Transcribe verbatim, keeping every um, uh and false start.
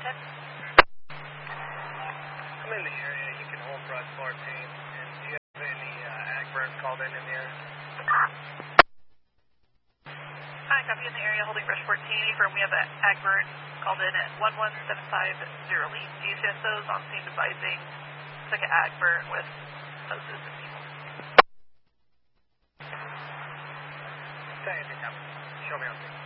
ten. I'm in the area. You can hold brush fourteen. And do you have any uh, ag burn called in in the area? Hi, copy in the area holding brush fourteen. Confirm we have an ag burn called in at one one seven five zero lead. D C S Os on scene advising second ag burn with hoses and people. Say anything, Captain. Show me on scene.